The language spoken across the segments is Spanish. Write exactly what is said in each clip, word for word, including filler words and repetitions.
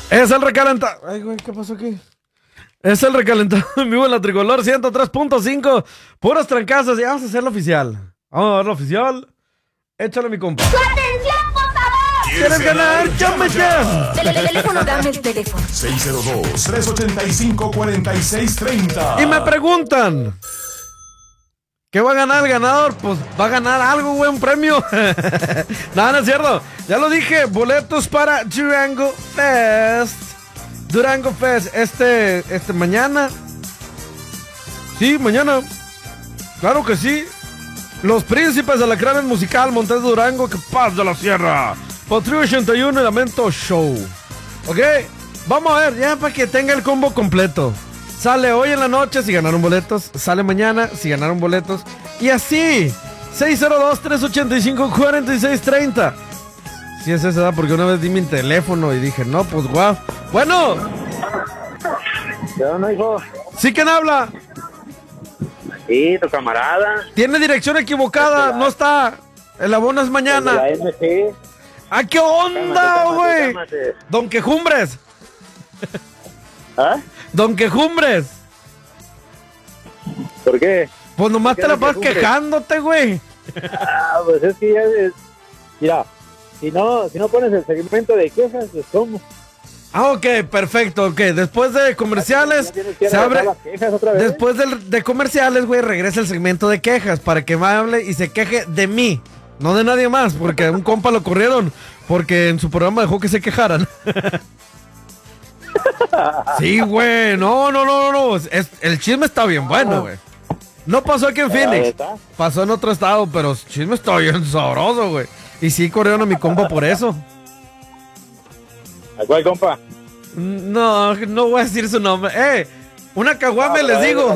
Es el recalentado. Ay, güey, ¿qué pasó aquí? Es el recalentado en vivo en la Tricolor ciento tres punto cinco. Puros trancazos. Y vamos a hacerlo oficial. Vamos a verlo oficial. Échale, mi compa. ¡Su atención, por favor! ¿Quieres ganar? ¡Llame ya! Dele, dele, teléfono, dame el teléfono. seis cero dos, tres ocho cinco, cuatro seis tres cero. Y me preguntan, ¿qué va a ganar el ganador? Pues va a ganar algo, güey, un premio. No, no es cierto. Ya lo dije, boletos para Durango Fest. Durango Fest, este, este mañana. Sí, mañana. Claro que sí. Los Príncipes de la Cráneo Musical, Montes de Durango, que paz de la Sierra. Patria ochenta y uno, Lamento Show. Ok, vamos a ver, ya para que tenga el combo completo. Sale hoy en la noche si ganaron boletos. Sale mañana si ganaron boletos. Y así, seis cero dos, tres ocho cinco, cuatro seis tres cero. Si es esa edad, porque una vez di mi teléfono y dije, no, pues guau. Bueno. ¿Qué onda, hijo? ¿Sí quién habla? Sí, tu camarada. Tiene dirección equivocada, no está. El abono es mañana. La M C. ¿Ah, qué onda, Cálmate, güey? cálmate. Don Quejumbres. ¿Ah? Don Quejumbres. ¿Por qué? Pues nomás ¿Qué te la Don vas Quejumbres? quejándote, güey. Ah, pues es que ya es... Mira, si no, si no pones el segmento de quejas, pues ¿cómo? Ah, ok, perfecto, ok. Después de comerciales, Ya tienes que se regresar abre... las quejas otra vez. Después de, de comerciales, güey, regresa el segmento de quejas para que me hable y se queje de mí, no de nadie más, porque a un compa lo corrieron porque en su programa dejó que se quejaran. Sí, güey, no, no, no, no, no. Es, el chisme está bien bueno, güey. No pasó aquí en Ahí Phoenix, está. pasó en otro estado, pero el chisme está bien sabroso, güey. Y sí corrieron a mi compa por eso. ¿A cuál, compa? No, no voy a decir su nombre. Eh, una caguame Ah, les pero digo.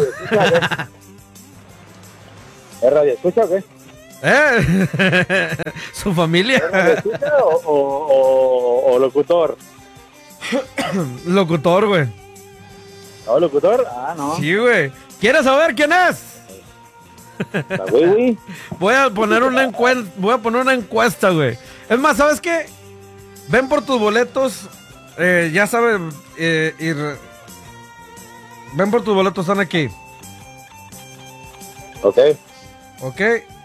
¿Es radio escucha o qué? Eh, su familia. ¿Es radio escucha o, o, o, o locutor? Locutor, güey. ¿No, locutor? Ah, no. Sí, güey. ¿Quieres saber quién es? La güey, güey. Voy a poner una encuesta, voy a poner una encuesta, güey. Es más, ¿sabes qué? Ven por tus boletos, eh, ya sabes, eh, ir... Ven por tus boletos, están aquí. Ok. ¿Ok?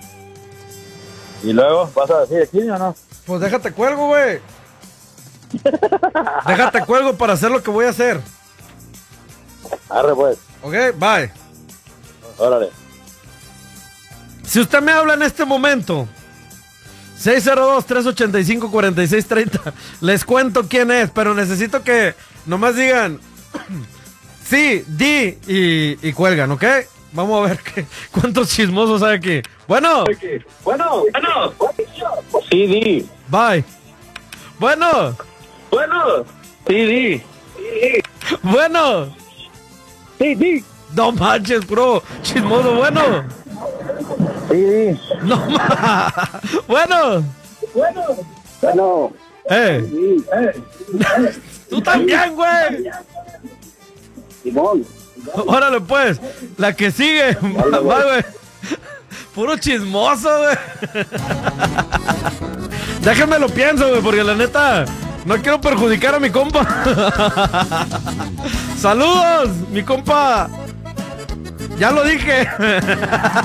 ¿Y luego vas a decir aquí o no? Pues déjate cuelgo, güey. Déjate cuelgo para hacer lo que voy a hacer. Arre, pues. ¿Ok? Bye. Órale. Si usted me habla en este momento, seis cero dos, tres ocho cinco, cuatro seis tres cero, les cuento quién es, pero necesito que nomás digan sí, di y, y cuelgan, ¿ok? Vamos a ver qué, cuántos chismosos hay aquí. Bueno. Bueno, bueno. Sí, di. Bye. Bueno. Bueno. Sí, di. Bueno. Sí, di. No manches, bro. Chismoso, bueno. Sí, di. No ma. Bueno. Bueno. Bueno. Eh. Sí, eh. Tú también, güey. Simón. Órale, pues. La que sigue. Bye, güey. Puro chismoso, güey. Déjame lo pienso, güey, porque la neta no quiero perjudicar a mi compa. Saludos, mi compa. Ya lo dije.